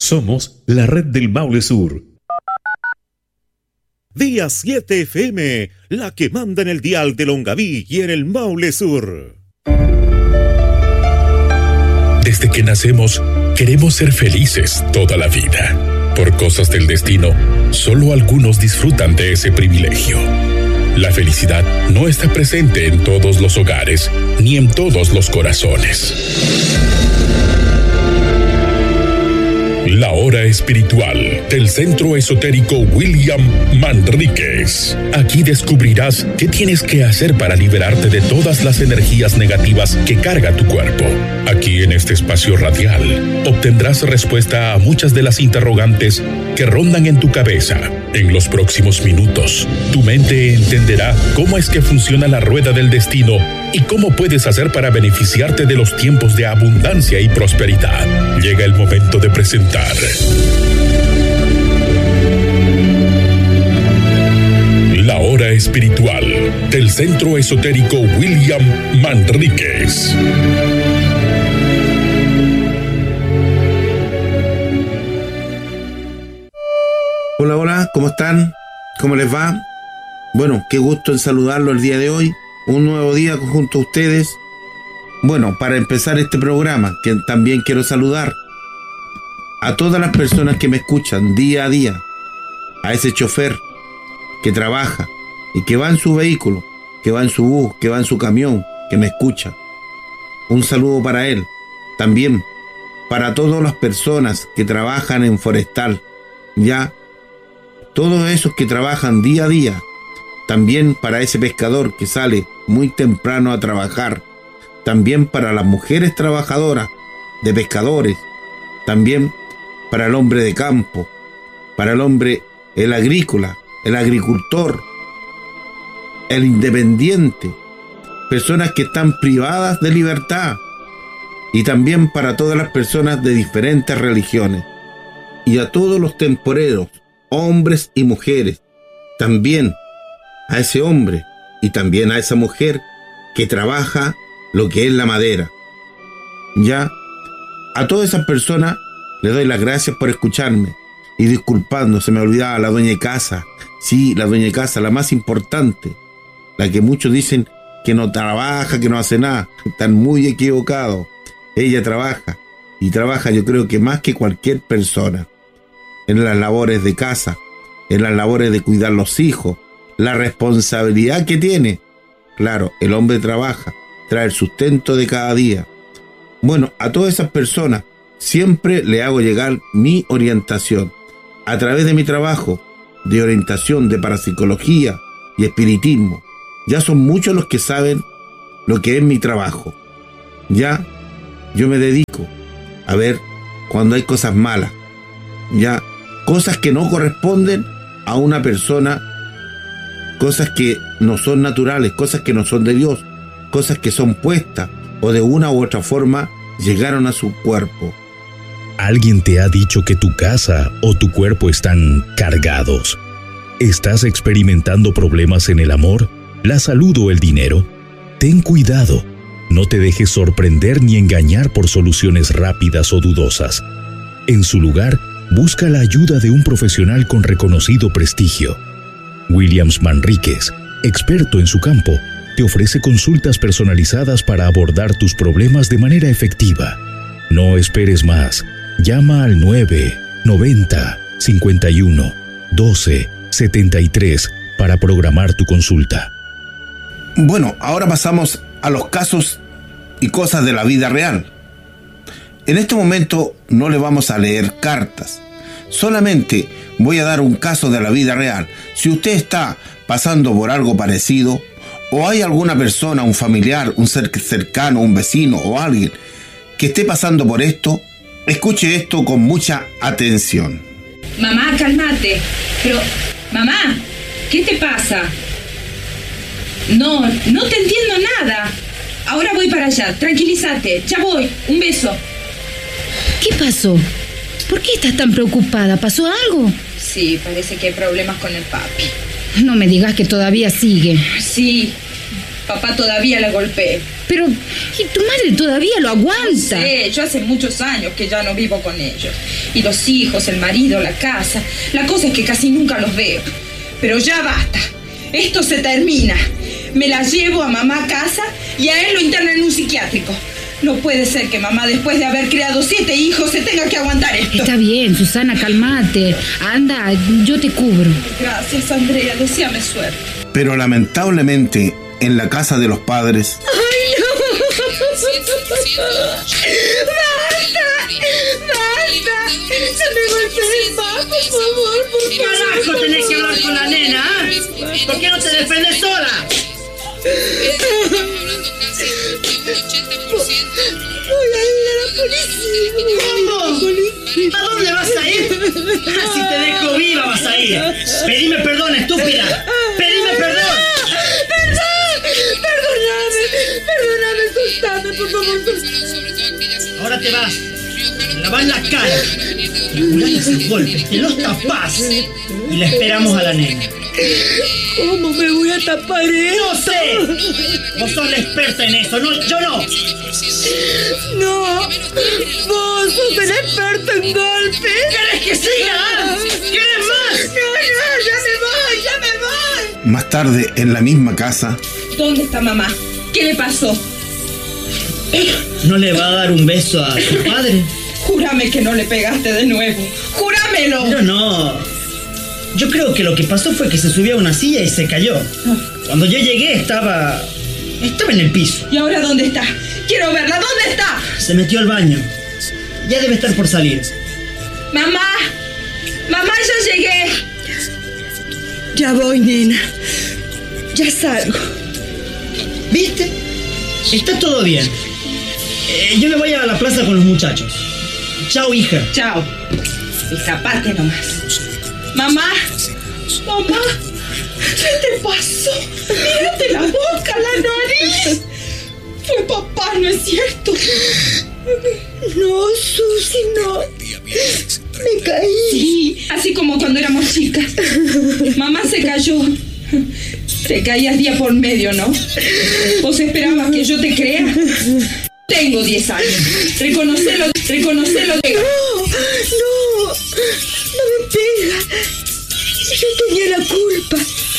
Somos la red del Maule Sur. Día 7 FM, la que manda en el dial de Longaví y en el Maule Sur. Desde que nacemos, queremos ser felices toda la vida. Por cosas del destino, solo algunos disfrutan de ese privilegio. La felicidad no está presente en todos los hogares, ni en todos los corazones. La hora espiritual del Centro Esotérico William Manríquez. Aquí descubrirás qué tienes que hacer para liberarte de todas las energías negativas que carga tu cuerpo. Aquí en este espacio radial obtendrás respuesta a muchas de las interrogantes que rondan en tu cabeza. En los próximos minutos, tu mente entenderá cómo es que funciona la rueda del destino y cómo puedes hacer para beneficiarte de los tiempos de abundancia y prosperidad. Llega el momento de presentar la hora espiritual del Centro Esotérico William Manríquez. Hola, hola, ¿cómo están? ¿Cómo les va? Bueno, qué gusto en saludarlo el día de hoy. Un nuevo día junto a ustedes. Bueno, para empezar este programa, que también quiero saludar a todas las personas que me escuchan día a día, a ese chofer que trabaja y que va en su vehículo, que va en su bus, que va en su camión, que me escucha. Un saludo para él. También para todas las personas que trabajan en forestal, ya, todos esos que trabajan día a día. También para ese pescador que sale muy temprano a trabajar. También para las mujeres trabajadoras de pescadores. También para el hombre de campo. Para el hombre, el agrícola, el agricultor, el independiente. Personas que están privadas de libertad. Y también para todas las personas de diferentes religiones. Y a todos los temporeros, hombres y mujeres. También a ese hombre y también a esa mujer que trabaja lo que es la madera. Ya, a todas esas personas les doy las gracias por escucharme y disculpando, se me olvidaba la dueña de casa. Sí, la dueña de casa, la más importante, la que muchos dicen que no trabaja, que no hace nada. Están muy equivocados. Ella trabaja y trabaja, yo creo que más que cualquier persona, en las labores de casa, en las labores de cuidar los hijos, la responsabilidad que tiene. Claro, el hombre trabaja, trae el sustento de cada día. Bueno, a todas esas personas siempre le hago llegar mi orientación a través de mi trabajo de orientación de parapsicología y espiritismo. Ya son muchos los que saben lo que es mi trabajo. Ya, yo me dedico a ver cuando hay cosas malas, ya, cosas que no corresponden a una persona, cosas que no son naturales, cosas que no son de Dios, cosas que son puestas o de una u otra forma llegaron a su cuerpo. ¿Alguien te ha dicho que tu casa o tu cuerpo están cargados? ¿Estás experimentando problemas en el amor, la salud o el dinero? Ten cuidado. No te dejes sorprender ni engañar por soluciones rápidas o dudosas. En su lugar, busca la ayuda de un profesional con reconocido prestigio. Williams Manríquez, experto en su campo, te ofrece consultas personalizadas para abordar tus problemas de manera efectiva. No esperes más. Llama al 990-51-12-73 para programar tu consulta. Bueno, ahora pasamos a los casos y cosas de la vida real. En este momento no le vamos a leer cartas. Solamente voy a dar un caso de la vida real. Si usted está pasando por algo parecido, o hay alguna persona, un familiar, un ser cercano, un vecino o alguien que esté pasando por esto, escuche esto con mucha atención. Mamá, cálmate. Pero, mamá, ¿qué te pasa? No te entiendo nada. Ahora voy para allá, tranquilízate. Ya voy, un beso. ¿Qué pasó? ¿Por qué estás tan preocupada? ¿Pasó algo? Sí, parece que hay problemas con el papi. No me digas que todavía sigue. Sí, papá todavía la golpea. Pero, ¿y tu madre todavía lo aguanta? Sí, yo hace muchos años que ya no vivo con ellos. Y los hijos, el marido, la casa. La cosa es que casi nunca los veo. Pero ya basta. Esto se termina. Me la llevo a mamá a casa y a él lo internan en un psiquiátrico. No puede ser que mamá, después de haber criado 7 hijos, se tenga que aguantar esto. Está bien, Susana, cálmate. Anda, yo te cubro. Gracias, Andrea. Deséame suerte. Pero lamentablemente, en la casa de los padres... ¡Ay, no! ¡Basta! ¡No me golpees más, por favor! ¿Qué carajo tenés que hablar con la nena? ¿Por qué no te defendes sola? Voy a ir a la policía. ¿Cómo? ¿A dónde vas a ir? Si te dejo viva vas a ir. Pedime perdón, estúpida. Pedime perdón. Perdóname, soltame, por favor. Ahora te vas. Lavás la cara. Regulás esos golpes. Te los tapás. Y la esperamos a la nena. ¿Cómo me voy a tapar eso? ¡No sé! Vos sos la experta en eso, no, yo no. No, vos sos el experto en golpes. ¿Querés que siga? ¿Querés más? No, ya me voy. Más tarde, en la misma casa... ¿Dónde está mamá? ¿Qué le pasó? ¿No le va a dar un beso a su padre? Júrame que no le pegaste de nuevo. ¡Júramelo! Pero no. Yo creo que lo que pasó fue que se subió a una silla y se cayó. Cuando yo llegué estaba en el piso. ¿Y ahora dónde está? Quiero verla. ¿Dónde está? Se metió al baño. Ya debe estar por salir. ¡Mamá! ¡Mamá, ya llegué! Ya voy, nena. Ya salgo. ¿Viste? Está todo bien. Yo me voy a la plaza con los muchachos. Chao, hija. Chao. Escapate nomás. Mamá. ¿Qué te pasó? Mírate la boca, la nariz. Fue papá, ¿no es cierto? No, Susi, no. Me caí. Sí, así como cuando éramos chicas. Mamá se cayó. Te caías día por medio, ¿no? ¿Vos esperabas que yo te crea? Tengo 10 años. Reconocelo. No me pega. Yo tenía la culpa.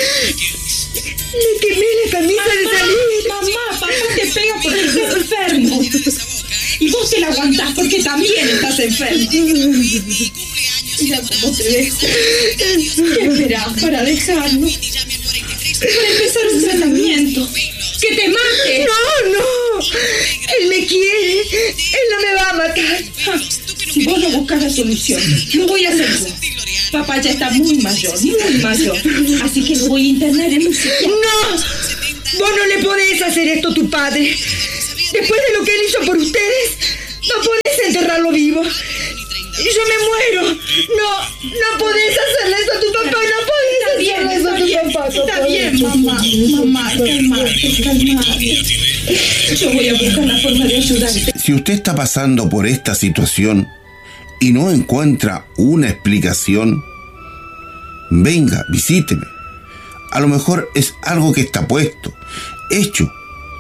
Le quemé la camisa de salir. Mamá, papá te pega porque estás enfermo. Y vos te la aguantás porque también estás enfermo. Mira cómo te dejo. ¿Qué esperás para dejarlo? Para empezar un tratamiento. ¡Que te mate! No. Él me quiere. Él no me va a matar. Si vos no buscas la solución, lo voy a hacer yo. Papá ya está muy mayor. Así que lo voy a internar en un psiquiatra. ¡No! Vos no le podés hacer esto a tu padre. Después de lo que él hizo por ustedes, no podés enterrarlo vivo. Y yo me muero. No podés hacerle eso a tu papá. No podés hacerle eso a tu papá. Está bien, mamá. Calmate. Yo voy a buscar la forma de ayudarte. Si usted está pasando por esta situación y no encuentra una explicación, venga, visíteme. A lo mejor es algo que está puesto, hecho.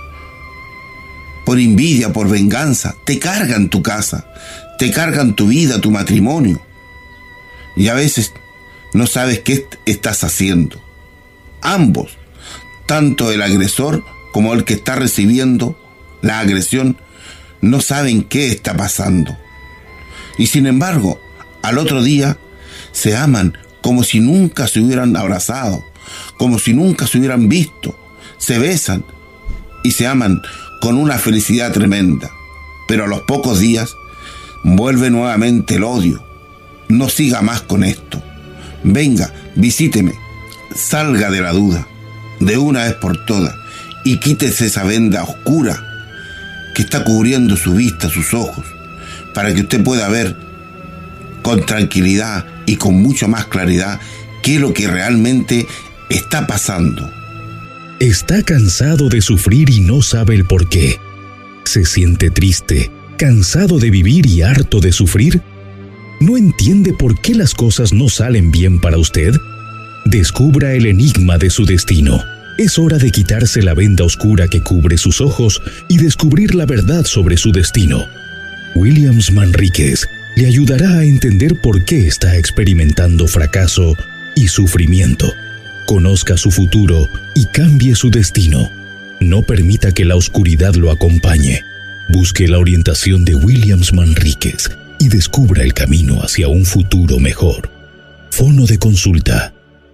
Por envidia, por venganza, te cargan tu casa, te cargan tu vida, tu matrimonio. Y a veces no sabes qué estás haciendo. Ambos, tanto el agresor como el que está recibiendo la agresión, no saben qué está pasando. Y sin embargo, al otro día se aman como si nunca se hubieran abrazado, como si nunca se hubieran visto. Se besan y se aman con una felicidad tremenda. Pero a los pocos días vuelve nuevamente el odio. No siga más con esto. Venga, visíteme. Salga de la duda, de una vez por todas, y quítese esa venda oscura que está cubriendo su vista, sus ojos, para que usted pueda ver con tranquilidad y con mucho más claridad qué es lo que realmente está pasando. ¿Está cansado de sufrir y no sabe el por qué? ¿Se siente triste, cansado de vivir y harto de sufrir? ¿No entiende por qué las cosas no salen bien para usted? Descubra el enigma de su destino. Es hora de quitarse la venda oscura que cubre sus ojos y descubrir la verdad sobre su destino. Williams Manríquez le ayudará a entender por qué está experimentando fracaso y sufrimiento. Conozca su futuro y cambie su destino. No permita que la oscuridad lo acompañe. Busque la orientación de Williams Manríquez y descubra el camino hacia un futuro mejor. Fono de consulta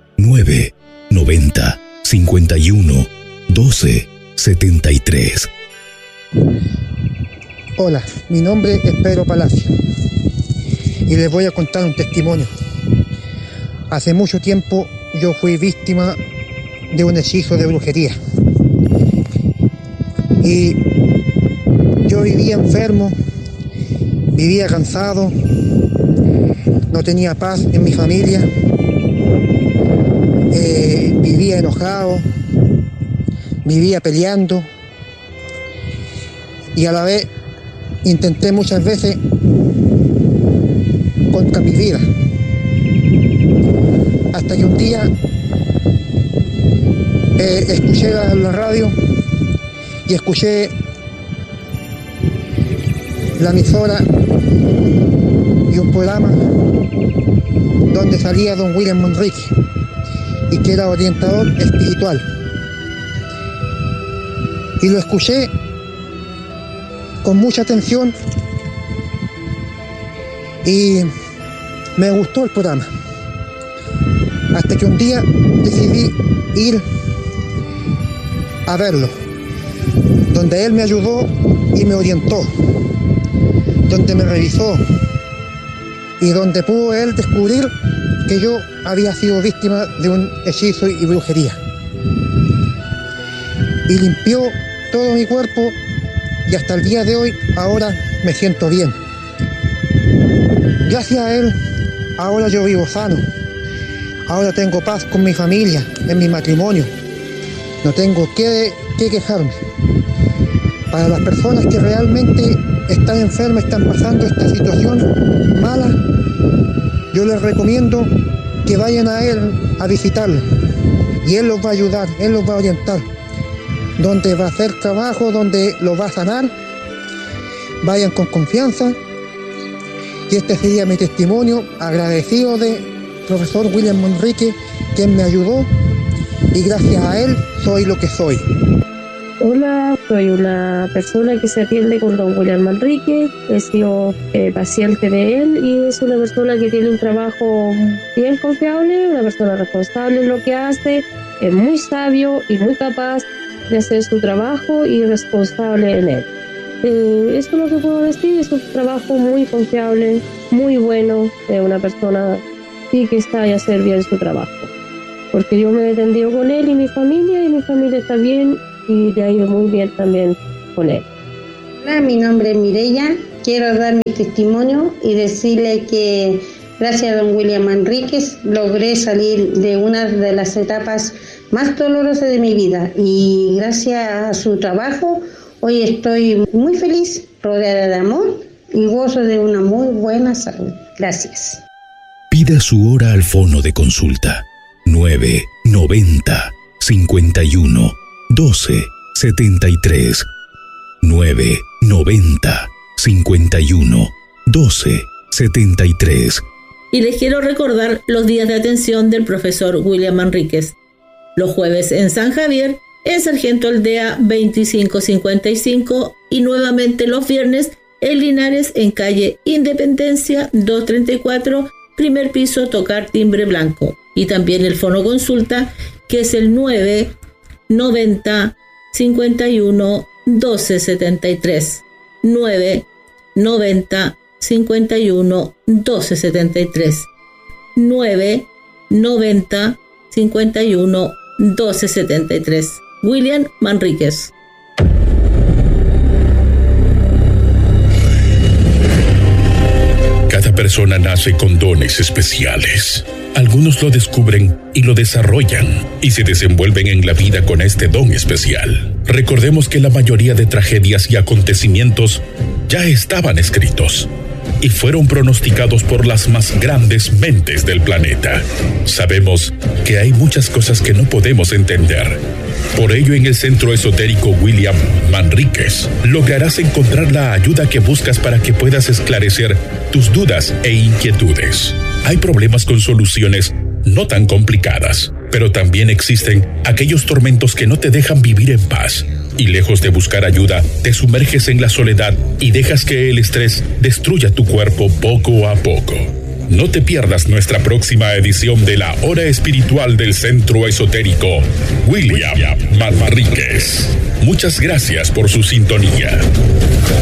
990 51 12 73. Hola, mi nombre es Pedro Palacio y les voy a contar un testimonio. Hace mucho tiempo yo fui víctima de un hechizo de brujería y yo vivía enfermo, vivía cansado, no tenía paz en mi familia, vivía enojado, vivía peleando y a la vez intenté muchas veces contra mi vida. Hasta que un día escuché la radio y escuché la emisora y un programa donde salía don William Manríquez y que era orientador espiritual. Y lo escuché con mucha atención y me gustó el programa. Hasta que un día decidí ir a verlo, donde él me ayudó y me orientó, donde me revisó y donde pudo él descubrir que yo había sido víctima de un hechizo y brujería. Y limpió todo mi cuerpo y hasta el día de hoy ahora me siento bien. Gracias a él ahora yo vivo sano. Ahora tengo paz con mi familia, en mi matrimonio. No tengo que quejarme. Para las personas que realmente están enfermas, están pasando esta situación mala, yo les recomiendo que vayan a él a visitarlo. Y él los va a ayudar, él los va a orientar. Donde va a hacer trabajo, donde los va a sanar. Vayan con confianza. Y este sería mi testimonio, agradecido de profesor William Manríquez, quien me ayudó, y gracias a él soy lo que soy. Hola, soy una persona que se atiende con don William Manríquez, he sido paciente de él y es una persona que tiene un trabajo bien confiable, una persona responsable en lo que hace, es muy sabio y muy capaz de hacer su trabajo y responsable en él. Esto es lo que puedo decir, es un trabajo muy confiable, muy bueno, de una persona sí que sabe hacer bien su trabajo. Porque yo me he atendido con él y mi familia está bien y le ha ido muy bien también con él. Hola, mi nombre es Mireya, quiero dar mi testimonio y decirle que gracias a don William Manríquez logré salir de una de las etapas más dolorosas de mi vida y gracias a su trabajo hoy estoy muy feliz, rodeada de amor y gozo de una muy buena salud. Gracias. Pida su hora al fono de consulta 990 51 12 73 990 51 12 73. Y les quiero recordar los días de atención del profesor William Manríquez. Los jueves en San Javier, en Sargento Aldea 2555 y nuevamente los viernes en Linares en calle Independencia 234, primer piso, tocar timbre blanco. Y también el fono consulta que es el 990 51 12 73 990 51 12 73 990 51 12 73. William Manríquez. Cada persona nace con dones especiales. Algunos lo descubren y lo desarrollan y se desenvuelven en la vida con este don especial. Recordemos que la mayoría de tragedias y acontecimientos ya estaban escritos. y fueron pronosticados por las más grandes mentes del planeta. Sabemos que hay muchas cosas que no podemos entender. Por ello, en el Centro Esotérico William Manríquez lograrás encontrar la ayuda que buscas para que puedas esclarecer tus dudas e inquietudes. Hay problemas con soluciones no tan complicadas, pero también existen aquellos tormentos que no te dejan vivir en paz. Y lejos de buscar ayuda, te sumerges en la soledad y dejas que el estrés destruya tu cuerpo poco a poco. No te pierdas nuestra próxima edición de la Hora Espiritual del Centro Esotérico William Manríquez. Muchas gracias por su sintonía.